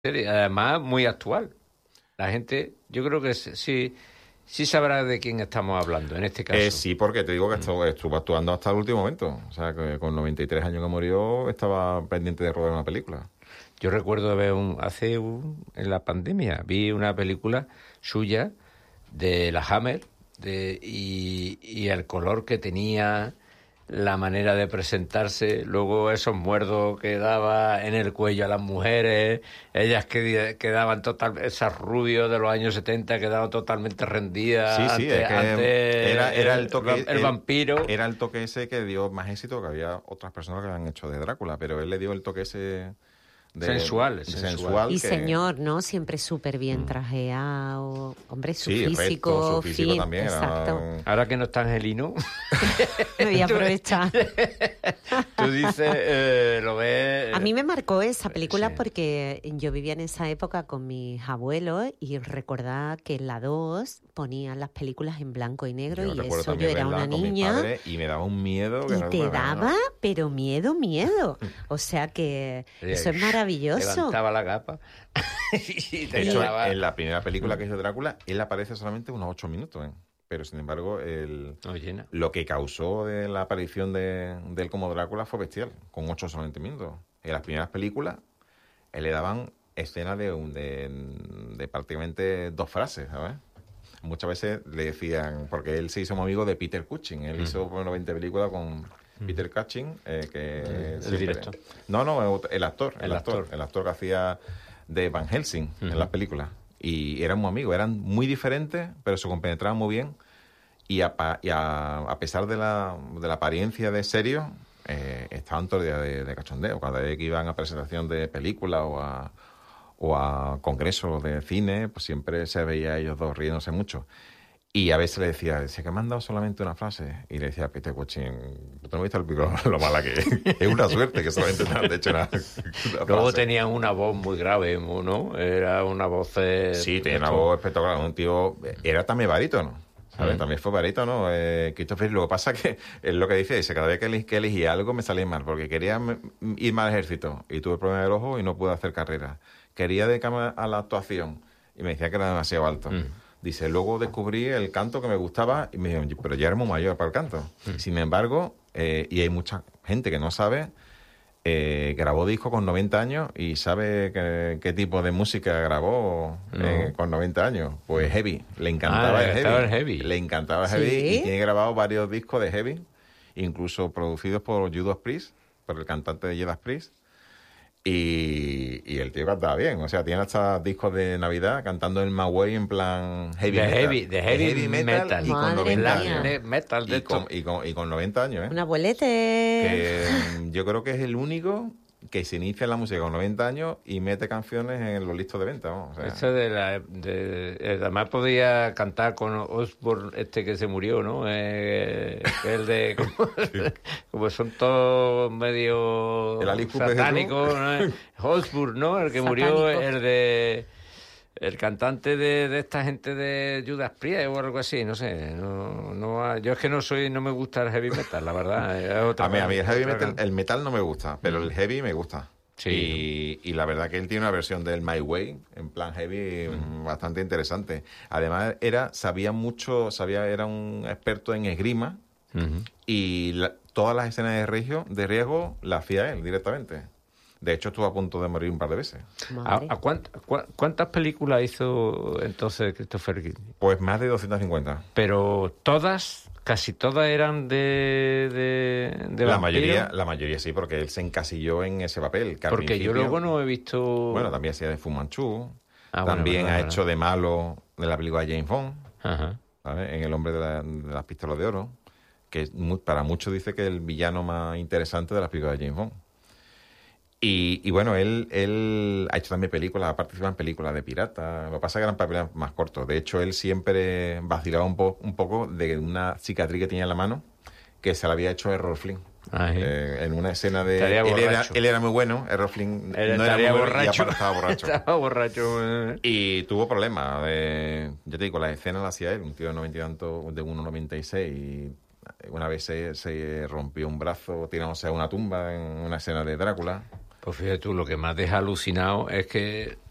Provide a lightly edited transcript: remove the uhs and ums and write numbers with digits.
además muy actual. La gente, yo creo que sí sabrá de quién estamos hablando en este caso. Sí, porque te digo que estuvo actuando hasta el último momento. O sea, que con 93 años que murió, estaba pendiente de rodar una película. Yo recuerdo ver en la pandemia, vi una película suya de la Hammer y el color que tenía, la manera de presentarse, luego esos muerdos que daba en el cuello a las mujeres, ellas que quedaban esas rubios de los años 70 quedaban totalmente rendidas. Sí, es que era el toque, el vampiro. Era el toque ese que dio más éxito, que había otras personas que lo han hecho de Drácula, pero él le dio el toque ese... sensual. Y señor, ¿no? Siempre súper bien trajeado. Hombre, su físico. Su físico también. Exacto. Ahora que no está Angelino. Me voy a aprovechar. Tú dices, lo ves... A mí me marcó esa película sí. porque yo vivía en esa época con mis abuelos y recordaba que en la 2 ponían las películas en blanco y negro y eso yo era una niña. Y me daba un miedo. Y te daba, pero miedo. O sea que eso es maravilloso. Levantaba la capa. De hecho, en la primera película que hizo Drácula, él aparece solamente unos 8 minutos, ¿eh? Pero, sin embargo, lo que causó de la aparición de él como Drácula fue bestial, con 8 solamente minutos. En las primeras películas, él le daban escenas de prácticamente 2 frases, ¿sabes? Muchas veces le decían, porque él se hizo muy amigo de Peter Cushing, él hizo por 20 películas con Peter Cushing, que... el director. No, el actor que hacía de Van Helsing en las películas. Y eran muy amigos, eran muy diferentes, pero se compenetraban muy bien. Y a pesar de la apariencia de serio, estaban todo el día de cachondeo. Cada vez que iban a presentación de películas o a congresos de cine, pues siempre se veía a ellos dos riéndose mucho. Y a veces le decía que me han dado solamente una frase. Y le decía a Peter Cushing, ¿tú no viste lo mala que es? Es una suerte que solamente te han hecho una Luego frase. tenían una voz muy grave, ¿no? Era una voz... Sí, tenía una voz espectacular. Un tío... Era también barítono, ¿sabes? También fue barítono. Christopher, lo que pasa es que es lo que dice, cada vez que elegía algo me salía mal, porque quería irme al ejército y tuve problema del ojo y no pude hacer carrera. Quería dedicarme a la actuación y me decía que era demasiado alto. Dice, luego descubrí el canto que me gustaba y me dijeron, pero ya éramos mayor para el canto. Sin embargo, y hay mucha gente que no sabe, grabó disco con 90 años y sabe qué tipo de música grabó con 90 años. Pues heavy, le encantaba el heavy. Le encantaba el heavy y tiene grabado varios discos de heavy, incluso producidos por Judas Priest, por el cantante de Judas Priest. Y el tío cantaba bien, o sea, tiene hasta discos de Navidad cantando el My Way en plan heavy metal. Y con 90 años. Metal de y con 90 años, ¿eh? Un abuelete. Que yo creo que es el único que se inicia en la música con 90 años y mete canciones en los listos de venta, ¿no? O sea, además podía cantar con Osbourne, que se murió, ¿no? El de... como son todos medio satánicos, ¿no? Osbourne, ¿no? El que murió, el cantante de esta gente de Judas Priest o algo así, no sé. Yo es que no me gusta el heavy metal, la verdad. A mí el heavy metal, el metal no me gusta, pero el heavy me gusta. Sí. Y la verdad que él tiene una versión del My Way, en plan heavy, bastante interesante. Además, era un experto en esgrima y todas las escenas de riesgo las hacía él directamente. De hecho, estuvo a punto de morir un par de veces. ¿Cuántas películas hizo entonces Christopher Guest? Pues más de 250. Pero casi todas eran de la mayoría sí, porque él se encasilló en ese papel. Porque yo luego no he visto... Bueno, también hacía de Fu Manchu. También ha hecho de malo de la película de James Bond. ¿Sabes? En El hombre de las pistolas de oro. Que para muchos dice que es el villano más interesante de las películas de James Bond. Y bueno, él ha hecho también películas, ha participado en películas de piratas. Lo que pasa es que eran papeles más cortos. De hecho, él siempre vacilaba un poco de una cicatriz que tenía en la mano que se la había hecho Errol Flynn. En una escena de... Él era muy bueno, Errol Flynn no era muy bueno y aparte estaba borracho. Estaba borracho. Y tuvo problemas. Yo te digo, las escenas las hacía él, un tío de 90 y tanto, de 1,96 y... Una vez se rompió un brazo tirándose a una tumba en una escena de Drácula. Pues fíjate tú, lo que más deja alucinado es que